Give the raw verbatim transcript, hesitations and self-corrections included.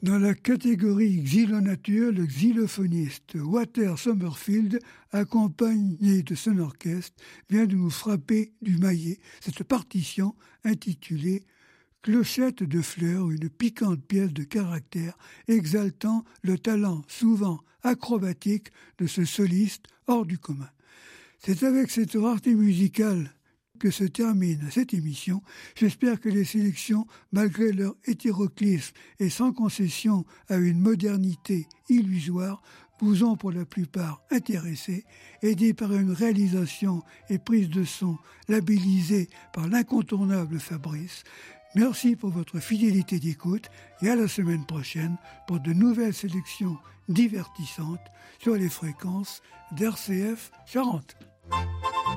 Dans la catégorie Xylonature, le xylophoniste Walter Sommerfeld, accompagné de son orchestre, vient de nous frapper du maillet cette partition intitulée Clochette de fleurs, une piquante pièce de caractère exaltant le talent souvent acrobatique de ce soliste hors du commun. C'est avec cette rareté musicale que se termine cette émission. J'espère que les sélections, malgré leur hétéroclisme et sans concession à une modernité illusoire, vous ont pour la plupart intéressés, aidés par une réalisation et prise de son labellisée par l'incontournable Fabrice. Merci pour votre fidélité d'écoute et à la semaine prochaine pour de nouvelles sélections divertissantes sur les fréquences d'R C F Charente.